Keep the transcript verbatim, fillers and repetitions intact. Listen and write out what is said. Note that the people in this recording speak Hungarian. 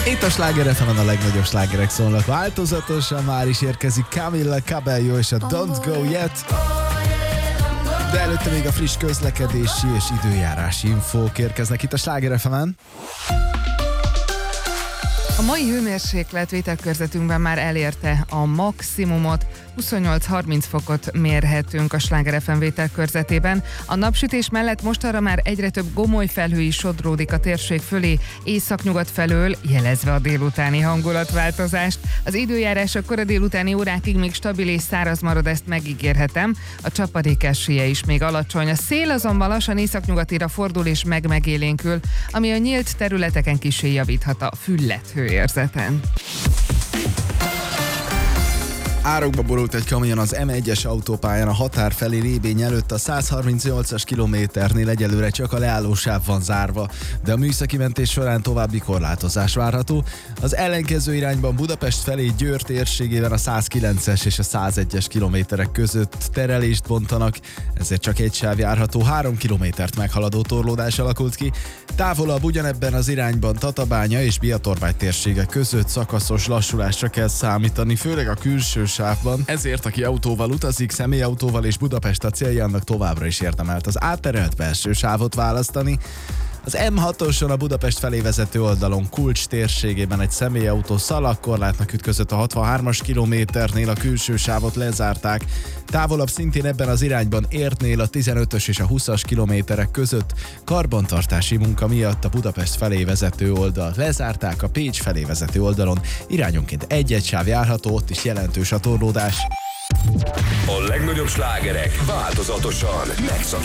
Itt a Sláger ef emen a legnagyobb slágerek szólnak változatosan, már is érkezik Camila Cabello és a Don't Go Yet. De előtte még a friss közlekedési és időjárási infók érkeznek itt a Sláger ef emen. A mai hőmérséklet vételkörzetünkben már elérte a maximumot, huszonnyolc-harminc fokot mérhetünk a Sláger ef em vételkörzetében. A napsütés mellett mostanra már egyre több gomoly felhő is sodródik a térség fölé, északnyugat felől, jelezve a délutáni hangulatváltozást. Az időjárás a kora délutáni órákig még stabil és száraz marad, ezt megígérhetem. A csapadék esélye is még alacsony. A szél azonban lassan északnyugatira fordul és megmegélénkül, ami a nyílt területeken kissé javíthat a füllet hőérzeten. Árokba borult egy kamion az em egyes autópályán a határ felé Rébény előtt, a százharmincnyolcas kilométernél egyelőre csak a leállósáv van zárva, de a műszaki mentés során további korlátozás várható. Az ellenkező irányban Budapest felé Győr térségében a százkilences és a százegyes kilométerek között terelést bontanak, ezért csak egy sáv járható, három kilométert meghaladó torlódás alakult ki. Távolabb ugyanebben az irányban Tatabánya és Biatorvágy térsége között szakaszos lassulásra kell számítani, főleg a külső sávban, ezért aki autóval utazik, személyautóval és Budapest a célja, annak továbbra is érdemelt az átterelt belső sávot választani. Az em hatoson a Budapest felé vezető oldalon Kulcs térségében egy személyautó szalagkorlátnak ütközött a hatvanhármas kilométernél, a külső sávot lezárták. Távolabb szintén ebben az irányban Értnél a tizenötös és a húszas kilométerek között karbantartási munka miatt a Budapest felé vezető oldal lezárták, a Pécs felé vezető oldalon irányonként egy-egy sáv járható, ott is jelentős a torlódás. A legnagyobb slágerek változatosan megszakítják